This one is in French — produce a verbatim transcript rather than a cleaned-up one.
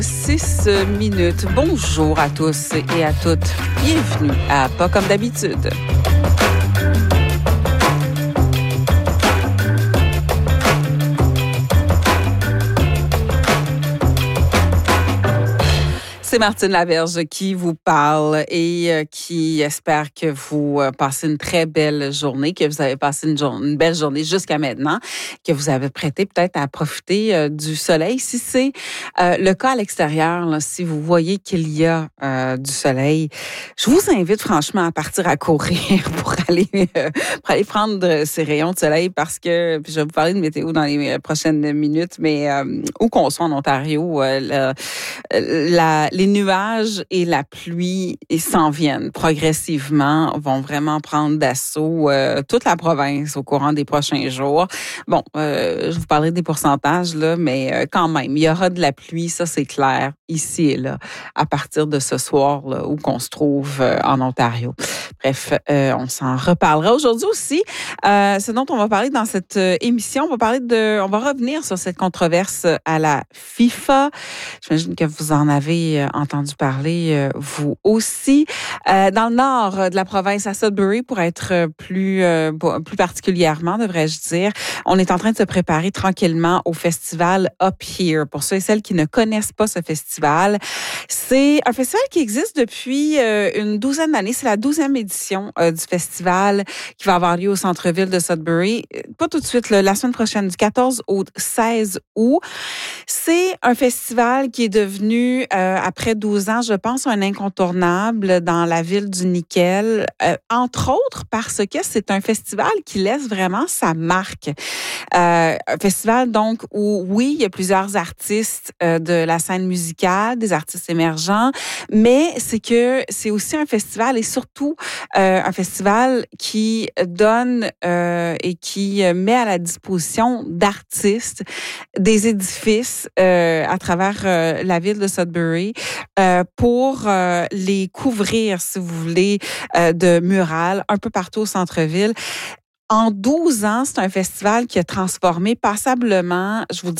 Six minutes. Bonjour à tous et à toutes. Bienvenue à Pas comme d'habitude. C'est Martine Laverge qui vous parle et euh, qui espère que vous euh, passez une très belle journée, que vous avez passé une, jour- une belle journée jusqu'à maintenant, que vous avez prêté peut-être à profiter euh, du soleil. Si c'est euh, le cas à l'extérieur, là, si vous voyez qu'il y a euh, du soleil, je vous invite franchement à partir à courir pour aller, euh, pour aller prendre ces rayons de soleil parce que, puis je vais vous parler de météo dans les prochaines minutes, mais euh, où qu'on soit en Ontario, euh, la, la, les nuages et la pluie s'en viennent progressivement, vont vraiment prendre d'assaut euh, toute la province au courant des prochains jours. Bon, euh, je vous parlerai des pourcentages, là, mais euh, quand même, il y aura de la pluie, ça c'est clair, ici et là, à partir de ce soir là, où qu'on se trouve euh, en Ontario. Bref, euh, on s'en reparlera aujourd'hui aussi. Euh, ce dont on va parler dans cette euh, émission, on va parler de, on va revenir sur cette controverse à la FIFA. J'imagine que vous en avez euh, entendu parler, euh, vous aussi. Euh, dans le nord de la province, à Sudbury, pour être plus, euh, plus particulièrement, devrais-je dire, on est en train de se préparer tranquillement au festival Up Here. Pour ceux et celles qui ne connaissent pas ce festival, c'est un festival qui existe depuis euh, une douzaine d'années. C'est la douzième édition euh, du festival qui va avoir lieu au centre-ville de Sudbury. Pas tout de suite, là, la semaine prochaine, du quatorze au seize août. C'est un festival qui est devenu, euh, après douze ans, je pense, un incontournable dans la ville du nickel, euh, entre autres parce que c'est un festival qui laisse vraiment sa marque. Euh, un festival, donc, où, oui, il y a plusieurs artistes euh, de la scène musicale, des artistes émergents, mais c'est que c'est aussi un festival et surtout euh, un festival qui donne euh, et qui met à la disposition d'artistes des édifices euh, à travers euh, la ville de Sudbury euh, pour euh, les couvrir, si vous voulez, euh, de murales un peu partout au centre-ville. En douze ans, c'est un festival qui a transformé passablement, je vous